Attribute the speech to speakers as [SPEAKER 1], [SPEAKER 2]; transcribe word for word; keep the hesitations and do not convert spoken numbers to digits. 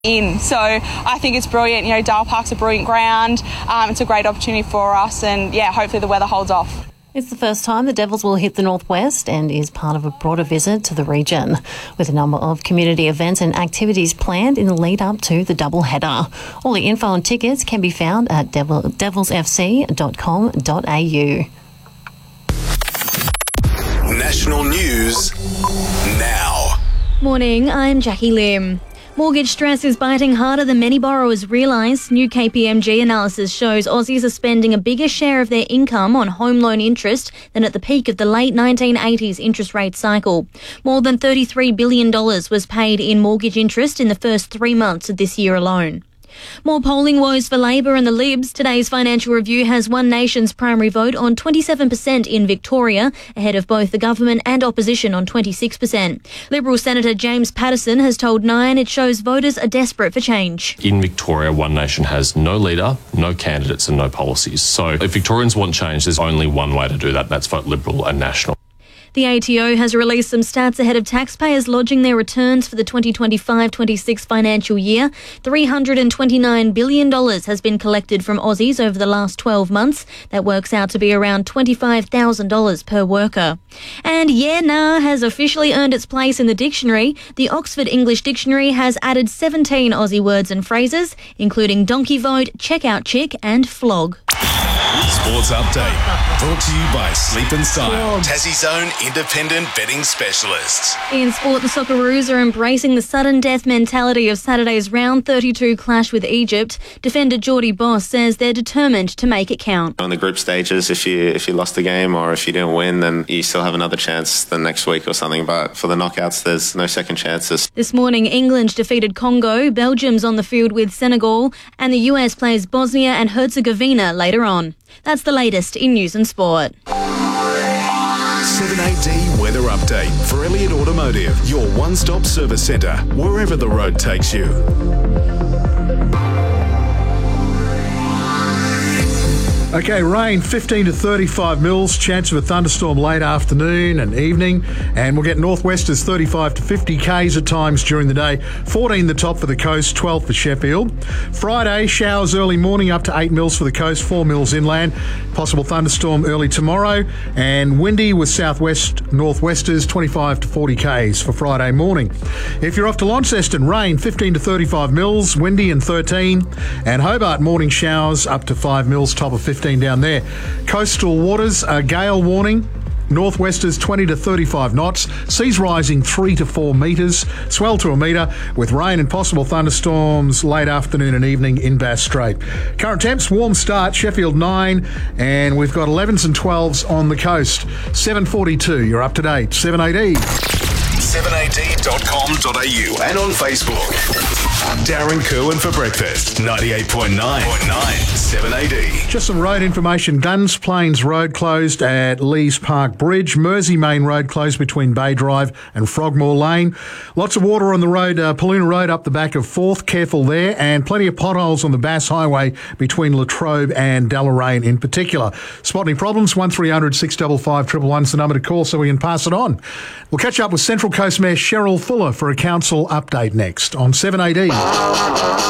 [SPEAKER 1] in. So I think it's brilliant. You know, Dale Park's a brilliant ground. Um, it's a great opportunity for us, and yeah, hopefully the weather holds off.
[SPEAKER 2] It's the first time the Devils will hit the northwest and is part of a broader visit to the region, with a number of community events and activities planned in the lead up to the doubleheader. All the info and tickets can be found at devil, devils f c dot com dot a u.
[SPEAKER 3] National news now.
[SPEAKER 4] Morning, I'm Jackie Lim. Mortgage stress is biting harder than many borrowers realise. New K P M G analysis shows Aussies are spending a bigger share of their income on home loan interest than at the peak of the late nineteen eighties interest rate cycle. More than thirty-three billion dollars was paid in mortgage interest in the first three months of this year alone. More polling woes for Labor and the Libs. Today's Financial Review has One Nation's primary vote on twenty-seven percent in Victoria, ahead of both the government and opposition on twenty-six percent. Liberal Senator James Patterson has told Nine it shows voters are desperate for change.
[SPEAKER 5] In Victoria, One Nation has no leader, no candidates and no policies. So if Victorians want change, there's only one way to do that. That's vote Liberal and National.
[SPEAKER 4] The A T O has released some stats ahead of taxpayers lodging their returns for the twenty twenty-five twenty-six financial year. three hundred twenty-nine billion dollars has been collected from Aussies over the last twelve months. That works out to be around twenty-five thousand dollars per worker. And yeah, nah has officially earned its place in the dictionary. The Oxford English Dictionary has added seventeen Aussie words and phrases, including donkey vote, checkout chick and flog.
[SPEAKER 3] Sports Update, brought to you by Sleep and Style, Tassie's own independent betting specialists.
[SPEAKER 4] In sport, the Socceroos are embracing the sudden death mentality of Saturday's round thirty-two clash with Egypt. Defender Geordie Boss says they're determined to make it count.
[SPEAKER 6] On the group stages, if you if you lost the game or if you didn't win, then you still have another chance the next week or something. But for the knockouts, there's no second chances.
[SPEAKER 4] This morning, England defeated Congo, Belgium's on the field with Senegal, and the U S plays Bosnia and Herzegovina later on. That's the latest in news and sport.
[SPEAKER 3] seven A D Weather Update for Elliott Automotive, your one-stop service centre, wherever the road takes you.
[SPEAKER 7] Okay, rain fifteen to thirty-five mils, chance of a thunderstorm late afternoon and evening, and we'll get northwesters thirty-five to fifty k's at times during the day. fourteen the top for the coast, twelve for Sheffield. Friday, showers early morning up to eight mils for the coast, four mils inland. Possible thunderstorm early tomorrow, and windy with southwest northwesters twenty-five to forty k's for Friday morning. If you're off to Launceston, rain fifteen to thirty-five mils, windy and thirteen, and Hobart morning showers up to five mils, top of fifteen down there. Coastal waters, a gale warning. Northwesters twenty to thirty-five knots. Seas rising three to four metres. Swell to a metre with rain and possible thunderstorms late afternoon and evening in Bass Strait. Current temps, warm start, Sheffield nine, and we've got elevens and twelves on the coast. seven forty-two, you're up to date. seven A D.
[SPEAKER 3] seven A D dot com dot a u and on Facebook. Darren Kerwin for breakfast. ninety-eight point nine point nine seven A D.
[SPEAKER 7] Just some road information. Duns Plains Road closed at Lees Park Bridge. Mersey Main Road closed between Bay Drive and Frogmore Lane. Lots of water on the road, uh, Paloona Road up the back of Forth. Careful there. And plenty of potholes on the Bass Highway between Latrobe and Deloraine in particular. Spot any problems? one three hundred six five five one one one is the number to call so we can pass it on. We'll catch up with Central Coast Mayor Cheryl Fuller for a council update next on seven A D.